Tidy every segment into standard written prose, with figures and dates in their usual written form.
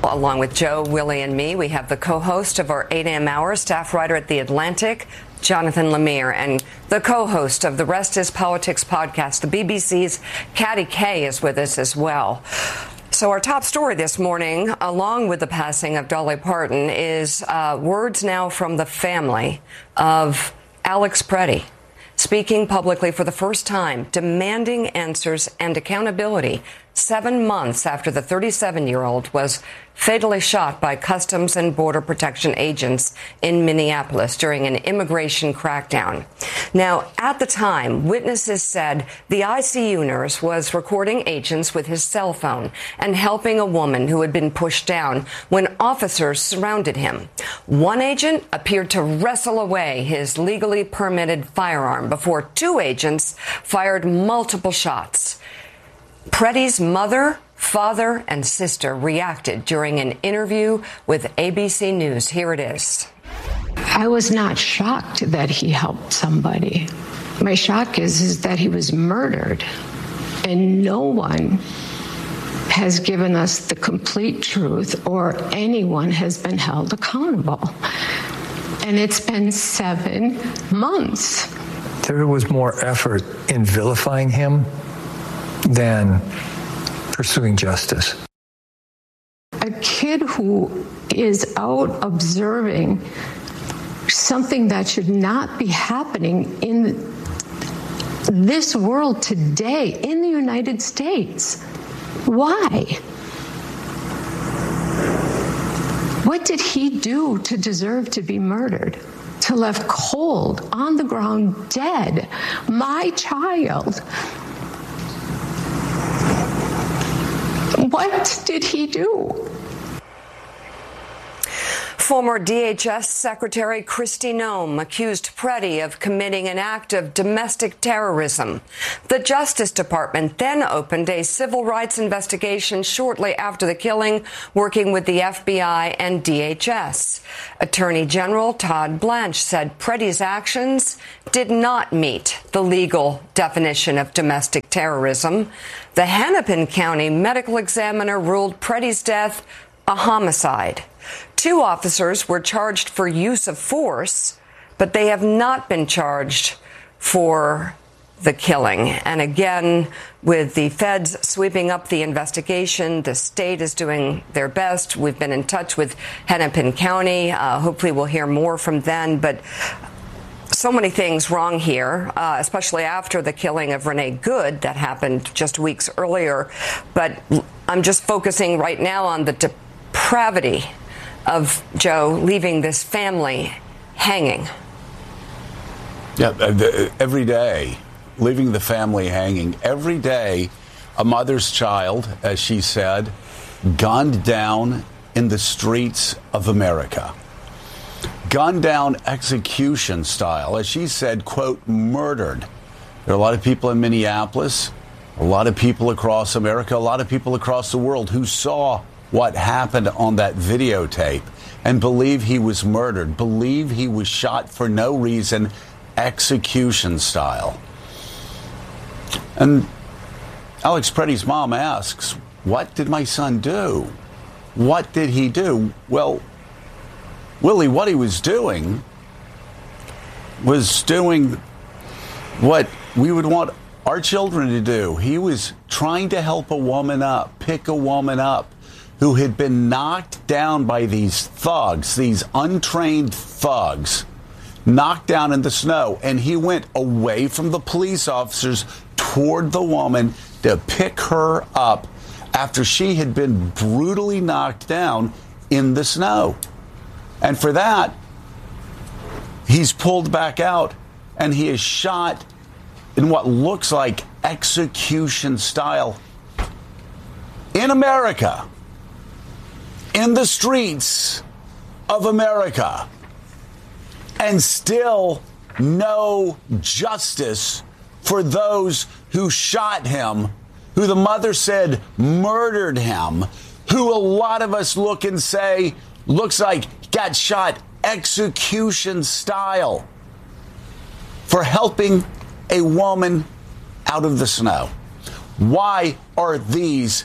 along with Joe, Willie, and me. We have the co-host of our 8 a.m. hour, staff writer at The Atlantic, Jonathan Lemire, and the co-host of the Rest is Politics podcast, the BBC's Katty Kay, is with us as well. So our top story this morning, along with the passing of Dolly Parton, is words now from the family of Alex Preddy, speaking publicly for the first time, demanding answers and accountability 7 months after the 37-year-old was fatally shot by Customs and Border Protection agents in Minneapolis during an immigration crackdown. Now, at the time, witnesses said the ICU nurse was recording agents with his cell phone and helping a woman who had been pushed down when officers surrounded him. One agent appeared to wrestle away his legally permitted firearm before two agents fired multiple shots. Preddy's mother, father, and sister reacted during an interview with ABC News. Here it is. I was not shocked that he helped somebody. My shock is that he was murdered, and no one has given us the complete truth or anyone has been held accountable. And it's been 7 months. There was more effort in vilifying him than pursuing justice. A kid who is out observing something that should not be happening in this world today, in the United States. Why? What did he do to deserve to be murdered? To left cold, on the ground, dead? My child. What did he do? Former DHS Secretary Kristi Noem accused Preddy of committing an act of domestic terrorism. The Justice Department then opened a civil rights investigation shortly after the killing, working with the FBI and DHS. Attorney General Todd Blanche said Preddy's actions did not meet the legal definition of domestic terrorism. The Hennepin County medical examiner ruled Preddy's death a homicide. 2 officers were charged for use of force, but they have not been charged for the killing. And again, with the feds sweeping up the investigation, the state is doing their best. We've been in touch with Hennepin County. Hopefully we'll hear more from them. But so many things wrong here, especially after the killing of Renee Good that happened just weeks earlier. But I'm just focusing right now on the depravity of Joe leaving this family hanging. Yeah, every day, leaving the family hanging. Every day, a mother's child, as she said, gunned down in the streets of America. Gunned down execution style, as she said, quote, murdered. There are a lot of people in Minneapolis, a lot of people across America, a lot of people across the world who saw what happened on that videotape and believe he was murdered, believe he was shot for no reason, execution style. And Alex Preddy's mom asks, what did my son do? What did he do? Well, Willie, what he was doing what we would want our children to do. He was trying to help a woman up, pick a woman up who had been knocked down by these thugs, these untrained thugs, knocked down in the snow. And he went away from the police officers toward the woman to pick her up after she had been brutally knocked down in the snow. And for that, he's pulled back out and he is shot in what looks like execution style in America, in the streets of America, and still no justice for those who shot him, who the mother said murdered him, who a lot of us look and say looks like got shot execution style for helping a woman out of the snow. Why are these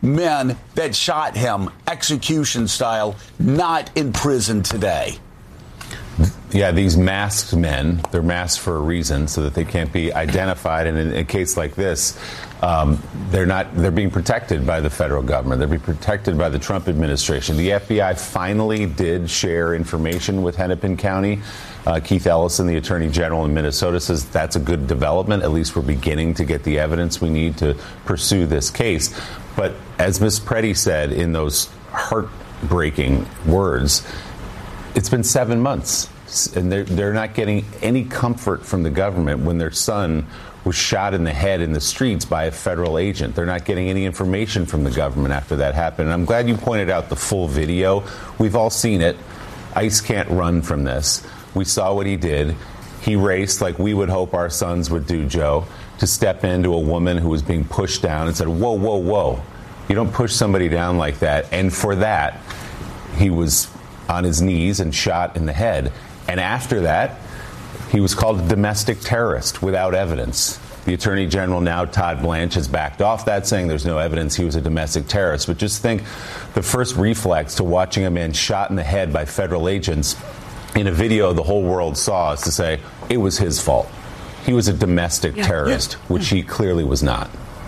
men that shot him execution style, not in prison today. Yeah, these masked men, they're masked for a reason so that they can't be identified. And in a case like this, they're being protected by the federal government. They're being protected by the Trump administration. The FBI finally did share information with Hennepin County. Keith Ellison, the Attorney General in Minnesota, says that's a good development. At least we're beginning to get the evidence we need to pursue this case. But as Ms. Preddy said in those heartbreaking words, it's been 7 months, and they're not getting any comfort from the government when their son was shot in the head in the streets by a federal agent. They're not getting any information from the government after that happened. And I'm glad you pointed out the full video. We've all seen it. ICE can't run from this. We saw what he did. He raced like we would hope our sons would do, Joe, to step into a woman who was being pushed down and said, whoa, whoa, whoa. You don't push somebody down like that. And for that, he was on his knees and shot in the head. And after that, he was called a domestic terrorist without evidence. The Attorney General now, Todd Blanche, has backed off that, saying there's no evidence he was a domestic terrorist. But just think, the first reflex to watching a man shot in the head by federal agents in a video the whole world saw is to say it was his fault. He was a domestic terrorist, which he clearly was not.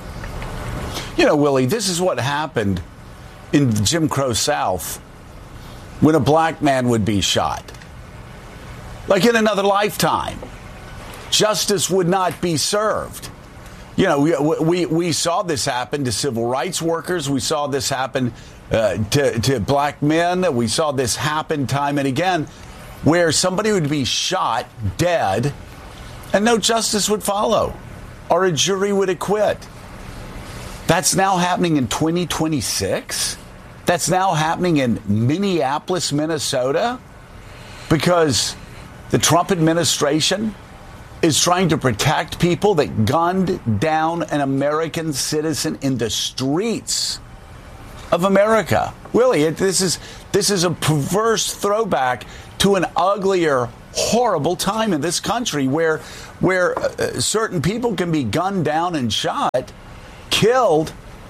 You know, Willie, this is what happened in Jim Crow South when a black man would be shot. Like in another lifetime, justice would not be served. You know, we saw this happen to civil rights workers. We saw this happen to black men. We saw this happen time and again, where somebody would be shot dead and no justice would follow, or a jury would acquit. That's now happening in 2026. That's now happening in Minneapolis, Minnesota, because the Trump administration is trying to protect people that gunned down an American citizen in the streets of America. Really, this is a perverse throwback to an uglier, horrible time in this country where certain people can be gunned down and shot, killed,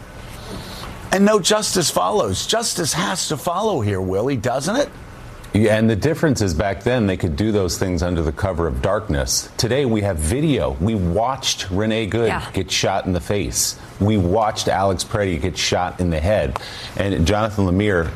and no justice follows. Justice has to follow here, Willie, doesn't it? Yeah, and the difference is back then they could do those things under the cover of darkness. Today we have video. We watched Renee Good get shot in the face. We watched Alex Preddy get shot in the head. And Jonathan Lemire,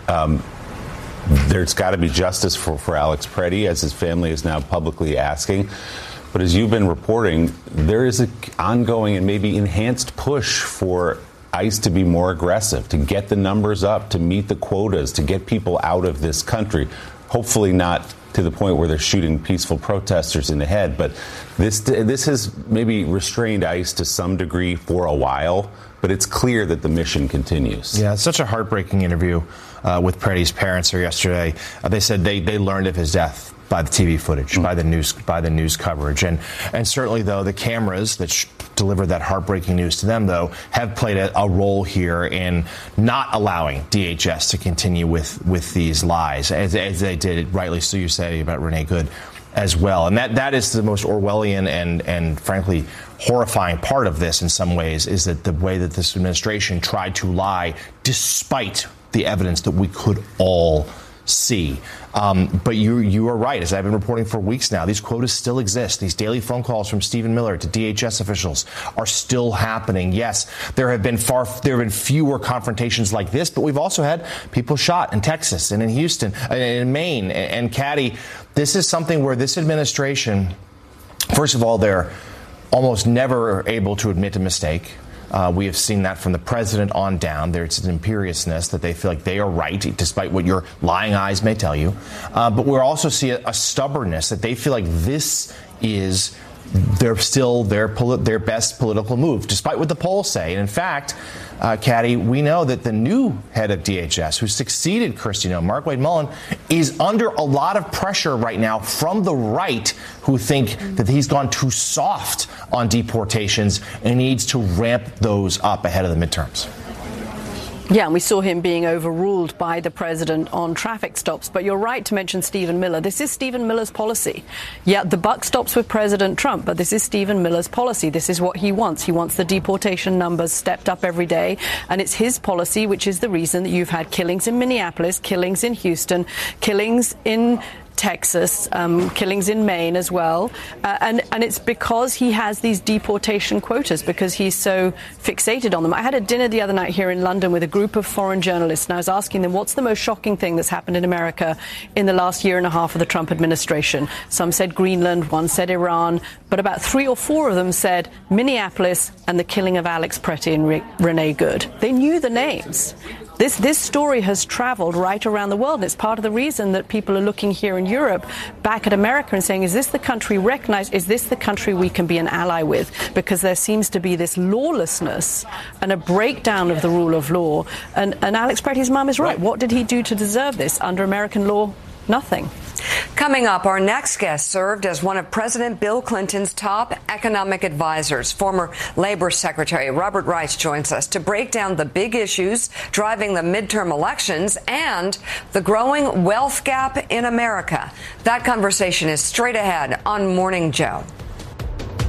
there's got to be justice for Alex Preddy, as his family is now publicly asking. But as you've been reporting, there is an ongoing and maybe enhanced push for ICE to be more aggressive, to get the numbers up, to meet the quotas, to get people out of this country. Hopefully not to the point where they're shooting peaceful protesters in the head. But this has maybe restrained ICE to some degree for a while, but it's clear that the mission continues. Yeah, it's such a heartbreaking interview with Preddy's parents here yesterday. They said they learned of his death by the TV footage, by the news coverage, and certainly though the cameras that delivered that heartbreaking news to them though have played a role here in not allowing DHS to continue with these lies as they did, rightly so you say, about Renee Good as well. And that is the most Orwellian and frankly horrifying part of this in some ways, is that the way that this administration tried to lie despite the evidence that we could all see. But you are right. As I've been reporting for weeks now, these quotas still exist. These daily phone calls from Stephen Miller to DHS officials are still happening. Yes, there have been fewer confrontations like this, but we've also had people shot in Texas and in Houston and in Maine and Caddy. This is something where this administration, first of all, they're almost never able to admit a mistake. We have seen that from the president on down. There's an imperiousness that they feel like they are right, despite what your lying eyes may tell you. But we also see a stubbornness that they feel like this is their best political move, despite what the polls say. And in fact, Caddy, we know that the new head of DHS, who succeeded Kristi Noem, Mark Wade Mullen, is under a lot of pressure right now from the right, who think that he's gone too soft on deportations and needs to ramp those up ahead of the midterms. Yeah, and we saw him being overruled by the president on traffic stops. But you're right to mention Stephen Miller. This is Stephen Miller's policy. Yeah, the buck stops with President Trump, but this is Stephen Miller's policy. This is what he wants. He wants the deportation numbers stepped up every day. And it's his policy, which is the reason that you've had killings in Minneapolis, killings in Houston, killings in Texas, killings in Maine as well. And it's because he has these deportation quotas, because he's so fixated on them. I had a dinner the other night here in London with a group of foreign journalists, and I was asking them, what's the most shocking thing that's happened in America in the last year and a half of the Trump administration? Some said Greenland, one said Iran, but about 3 or 4 of them said Minneapolis and the killing of Alex Pretty and Renee Good. They knew the names. This story has traveled right around the world, and it's part of the reason that people are looking here in Europe back at America and saying, is this the country recognized? Is this the country we can be an ally with? Because there seems to be this lawlessness and a breakdown of the rule of law. And Alex Pretty's mum is right. What did he do to deserve this? Under American law, nothing. Coming up, our next guest served as one of President Bill Clinton's top economic advisors. Former Labor Secretary Robert Reich joins us to break down the big issues driving the midterm elections and the growing wealth gap in America. That conversation is straight ahead on Morning Joe.